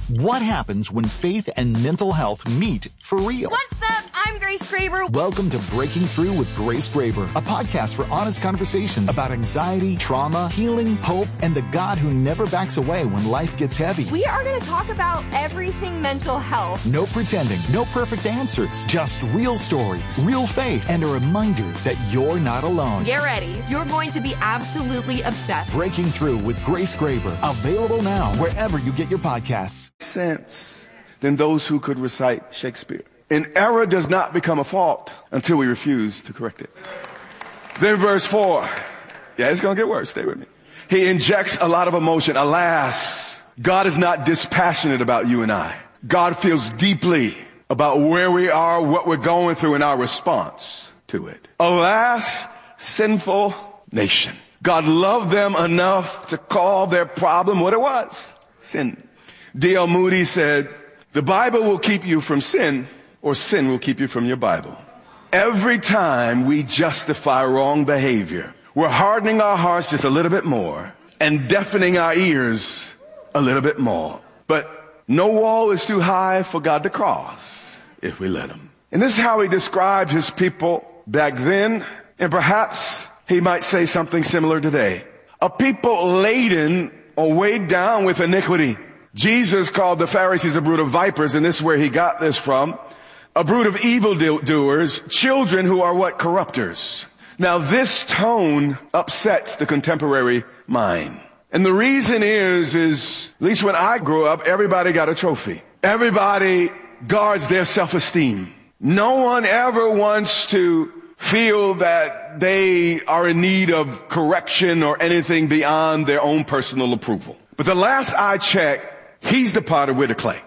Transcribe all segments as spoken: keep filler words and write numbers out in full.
What happens when faith and mental health meet for real? What's up? I'm Grace Graber. Welcome to Breaking Through with Grace Graber, a podcast for honest conversations about anxiety, trauma, healing, hope, and the God who never backs away when life gets heavy. We are going to talk about everything mental health. No pretending, no perfect answers, just real stories, real faith, and a reminder that you're not alone. Get ready. You're going to be absolutely obsessed. Breaking Through with Grace Graber, available now wherever you get your podcasts. Sense than those who could recite Shakespeare. An error does not become a fault until we refuse to correct it. Then verse four. Yeah, it's going to get worse. Stay with me. He injects a lot of emotion. Alas, God is not dispassionate about you and I. God feels deeply about where we are, what we're going through, and our response to it. Alas, sinful nation. God loved them enough to call their problem what it was. Sin. D L Moody said, the Bible will keep you from sin, or sin will keep you from your Bible. Every time we justify wrong behavior, we're hardening our hearts just a little bit more and deafening our ears a little bit more. But no wall is too high for God to cross if we let him. And this is how he described his people back then, and perhaps he might say something similar today. A people laden or weighed down with iniquity. Jesus called the Pharisees a brood of vipers, and this is where he got this from. A brood of evildoers, children who are what? Corrupters. Now this tone upsets the contemporary mind. And the reason is, is, at least when I grew up, everybody got a trophy. Everybody guards their self-esteem. No one ever wants to feel that they are in need of correction or anything beyond their own personal approval. But the last I checked, he's the potter, we're the clay.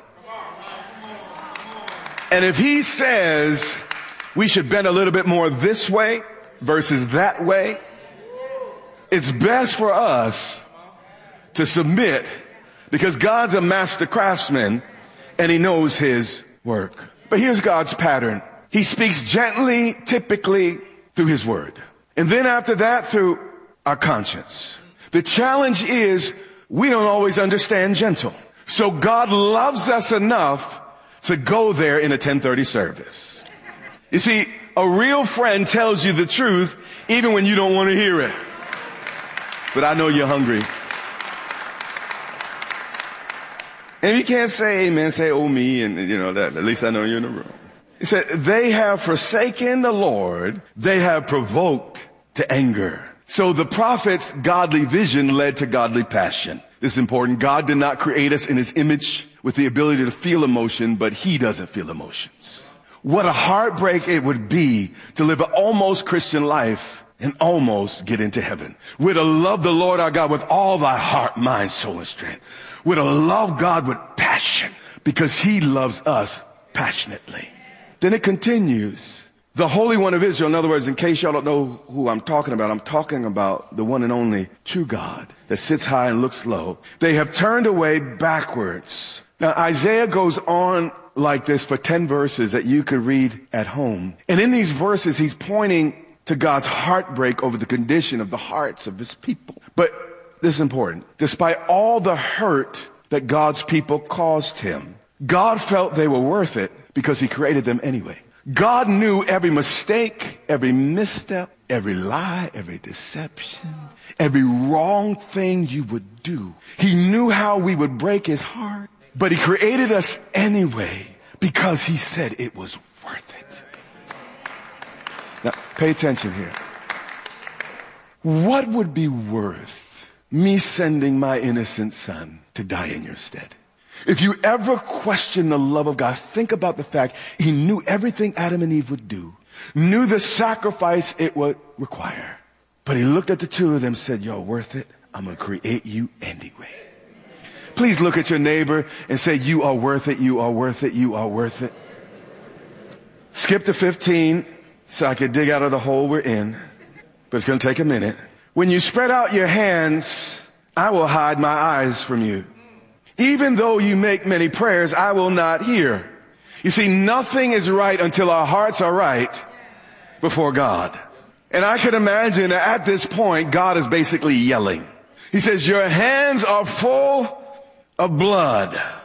And if he says we should bend a little bit more this way versus that way, it's best for us to submit, because God's a master craftsman and he knows his work. But here's God's pattern. He speaks gently, typically through his word. And then after that, through our conscience. The challenge is we don't always understand gentle. So God loves us enough to go there in a ten thirty service. You see, a real friend tells you the truth even when you don't want to hear it. But I know you're hungry. And if you can't say amen, say oh me, and you know that, at least I know you're in the room. He said, they have forsaken the Lord, they have provoked to anger. So the prophet's godly vision led to godly passion. This is important. God did not create us in his image with the ability to feel emotion, but he doesn't feel emotions. What a heartbreak it would be to live an almost Christian life and almost get into heaven. We're to love the Lord our God with all thy heart, mind, soul, and strength. We're to love God with passion because he loves us passionately. Then it continues. The Holy One of Israel, in other words, in case y'all don't know who I'm talking about, I'm talking about the one and only true God that sits high and looks low. They have turned away backwards. Now, Isaiah goes on like this for ten verses that you could read at home. And in these verses, he's pointing to God's heartbreak over the condition of the hearts of his people. But this is important. Despite all the hurt that God's people caused him, God felt they were worth it because he created them anyway. God knew every mistake, every misstep, every lie, every deception, every wrong thing you would do. He knew how we would break his heart, but he created us anyway because he said it was worth it. Now, pay attention here. What would be worth me sending my innocent son to die in your stead? If you ever question the love of God, think about the fact he knew everything Adam and Eve would do, knew the sacrifice it would require. But he looked at the two of them and said, you're worth it. I'm going to create you anyway. Please look at your neighbor and say, you are worth it, you are worth it, you are worth it. Skip to fifteen so I could dig out of the hole we're in, but it's going to take a minute. When you spread out your hands, I will hide my eyes from you. Even though you make many prayers, I will not hear. You see, nothing is right until our hearts are right before God. And I can imagine that at this point, God is basically yelling. He says, your hands are full of blood.